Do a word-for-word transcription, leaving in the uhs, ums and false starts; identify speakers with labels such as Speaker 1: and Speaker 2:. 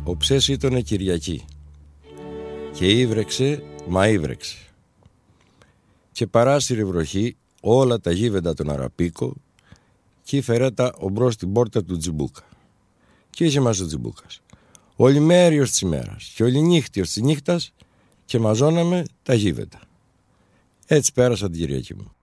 Speaker 1: Οψές ήτονε Κυριακή και ήβρεξε, μα ήβρεξε. Και παράσυρε βροχή όλα τα γήβεντα τον Αραπίκο και ήφερε τα ομπρός την πόρτα του Τζιμπούκα. Και είχε μας ο Τζιμπούκας. Όλη μέριος της ημέρας και όλη νύχτιος της νύχτας και μαζώναμε τα γήβεντα. Έτσι πέρασα την Κυριακή μου.